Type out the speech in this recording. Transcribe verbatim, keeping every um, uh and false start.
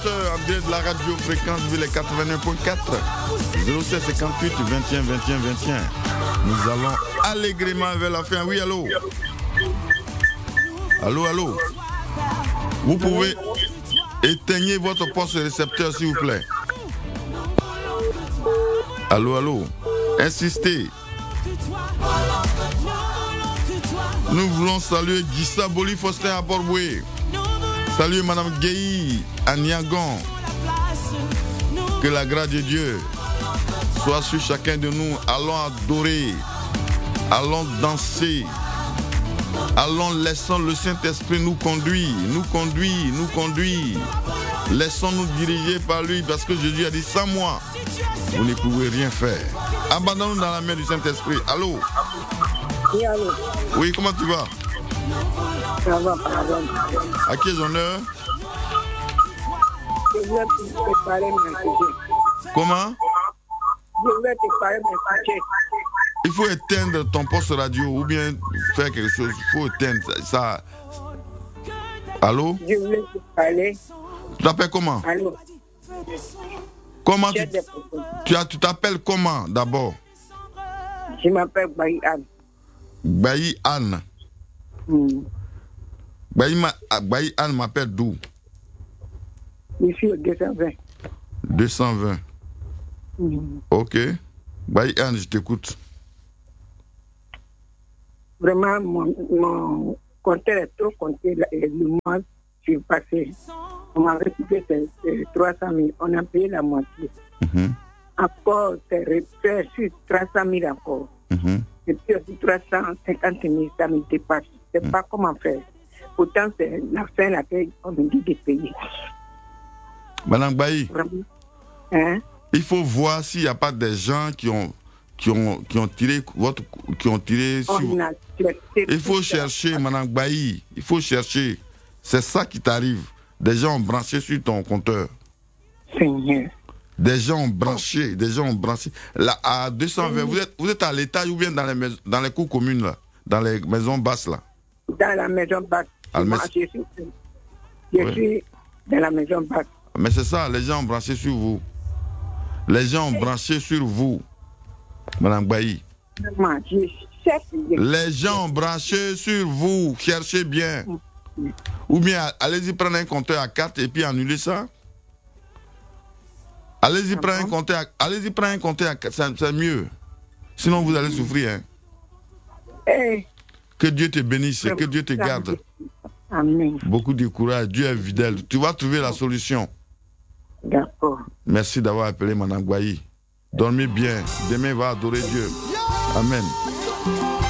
En direct de la radio fréquence ville quatre-vingt-un point quatre, zéro sept cinquante-huit vingt et un vingt et un vingt et un. Nous allons allègrement vers la fin. Oui, allô? Allô, allô? Vous pouvez éteigner votre poste récepteur, s'il vous plaît. Allô, allô? Insistez. Nous voulons saluer Gissa Boli Faustin à Port-Boué. Salut Madame Guéhi à Niagon. Que la grâce de Dieu soit sur chacun de nous. Allons adorer. Allons danser. Allons laissons le Saint-Esprit nous conduire. Nous conduire, nous conduire. Laissons-nous diriger par lui parce que Jésus a dit sans moi, vous ne pouvez rien faire. Abandonnons-nous dans la main du Saint-Esprit. Allô? Oui, allô? Oui, comment tu vas? Ça va, pardon. À qui est honneur? Je voulais te préparer mes sujets. Comment? Je voulais te préparer mes sujets. Il faut éteindre ton poste radio ou bien faire quelque chose. Il faut éteindre ça. ça. Allô? Je voulais te parler. Tu t'appelles comment? Allô? Comment tu, tu, as, tu t'appelles comment d'abord? Je m'appelle Bayi Anne. Bayi Anne. Mm. Bayi, ma, Bayi Anne m'appelle d'où? Ici au deux cent vingt. deux cent vingt. Mm. Ok. Bayi Anne, je t'écoute. Vraiment, mon, mon compteur est trop compté. Le mois, je suis passé. On m'a récupéré trois cent mille. On a payé la moitié. Mm-hmm. Encore, c'est reçu trois cent mille encore. Mm-hmm. Et puis aussi trois cent cinquante mille, ça me dépasse. Je ne sais pas comment faire. Pourtant, c'est la fin laquelle on me dit de payer. Madame Bayi, hein? Il faut voir s'il n'y a pas des gens qui ont, qui ont, qui ont tiré votre, qui ont tiré sur. Il faut chercher, Madame Bayi. Il faut chercher. C'est ça qui t'arrive. Des gens ont branché sur ton compteur. Seigneur. Des gens ont branché, des gens ont branché. Là, à deux cent vingt, vous êtes, vous êtes à l'étage ou bien dans les, maisons, dans les cours communes, là, dans les maisons basses, là? Dans la maison basse. Moi, je suis, je oui. suis dans la maison basse. Mais c'est ça, les gens ont branché sur vous. Les gens ont branché sur vous, Madame Bayi. Les gens ont branché sur vous. Cherchez bien. Ou bien, allez-y prendre un compteur à quatre et puis annulez ça. Allez-y prendre un compteur à, allez-y prendre un compteur à quatre, c'est mieux. Sinon, vous allez souffrir. Hein. Hey. Que Dieu te bénisse, que Dieu te garde. Amen. Beaucoup de courage, Dieu est fidèle. Tu vas trouver la solution. D'accord. Merci d'avoir appelé Madame Bayi. Dormez bien. Demain, va adorer Dieu. Amen.